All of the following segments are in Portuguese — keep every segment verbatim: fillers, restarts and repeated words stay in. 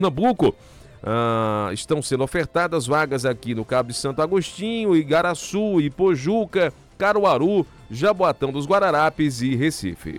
Pernambuco, ah, estão sendo ofertadas vagas aqui no Cabo de Santo Agostinho, Igaraçu, Ipojuca, Caruaru, Jaboatão dos Guararapes e Recife.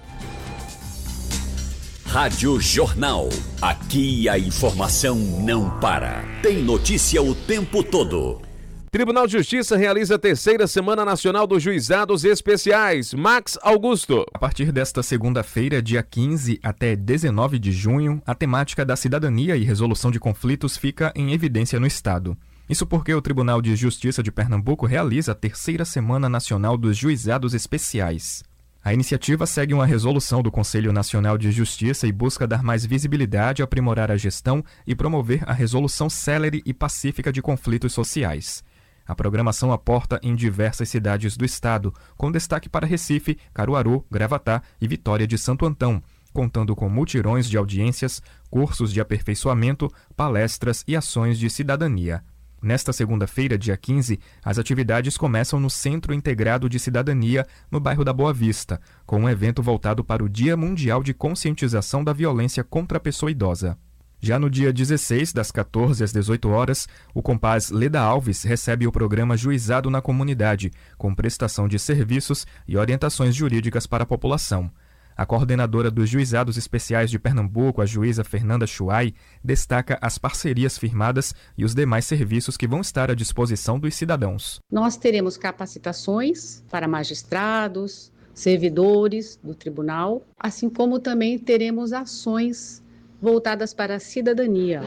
Rádio Jornal. Aqui a informação não para. Tem notícia o tempo todo. Tribunal de Justiça realiza a terceira Semana Nacional dos Juizados Especiais. Max Augusto. A partir desta segunda-feira, dia quinze até dezenove de junho, a temática da cidadania e resolução de conflitos fica em evidência no Estado. Isso porque o Tribunal de Justiça de Pernambuco realiza a terceira Semana Nacional dos Juizados Especiais. A iniciativa segue uma resolução do Conselho Nacional de Justiça e busca dar mais visibilidade, aprimorar a gestão e promover a resolução célere e pacífica de conflitos sociais. A programação aporta em diversas cidades do estado, com destaque para Recife, Caruaru, Gravatá e Vitória de Santo Antão, contando com mutirões de audiências, cursos de aperfeiçoamento, palestras e ações de cidadania. Nesta segunda-feira, dia quinze, as atividades começam no Centro Integrado de Cidadania, no bairro da Boa Vista, com um evento voltado para o Dia Mundial de Conscientização da Violência contra a Pessoa Idosa. Já no dia dezesseis, das quatorze às dezoito horas, o Compaz Leda Alves recebe o programa Juizado na Comunidade, com prestação de serviços e orientações jurídicas para a população. A coordenadora dos Juizados Especiais de Pernambuco, a juíza Fernanda Chuai, destaca as parcerias firmadas e os demais serviços que vão estar à disposição dos cidadãos. Nós teremos capacitações para magistrados, servidores do tribunal, assim como também teremos ações voltadas para a cidadania.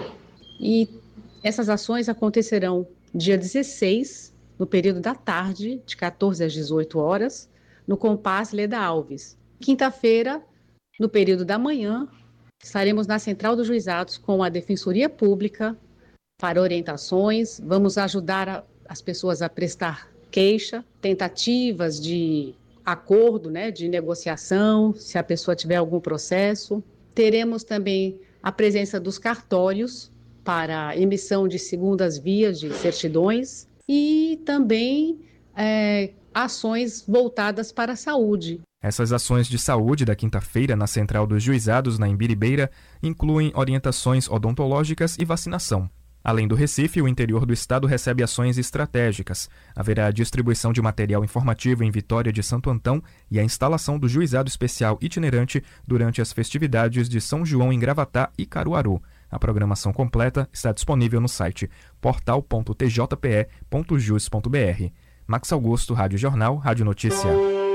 E essas ações acontecerão dia dezesseis, no período da tarde, de quatorze às dezoito horas, no Compaz Leda Alves. Quinta-feira, no período da manhã, estaremos na Central dos Juizados com a Defensoria Pública para orientações. Vamos ajudar a, as pessoas a prestar queixa, tentativas de acordo, né, de negociação, se a pessoa tiver algum processo. Teremos também a presença dos cartórios para emissão de segundas vias de certidões e também é, ações voltadas para a saúde. Essas ações de saúde da quinta-feira na Central dos Juizados, na Imbiribeira, incluem orientações odontológicas e vacinação. Além do Recife, o interior do estado recebe ações estratégicas. Haverá a distribuição de material informativo em Vitória de Santo Antão e a instalação do Juizado Especial itinerante durante as festividades de São João em Gravatá e Caruaru. A programação completa está disponível no site portal ponto t j p e ponto jus ponto b r. Max Augusto, Rádio Jornal, Rádio Notícia.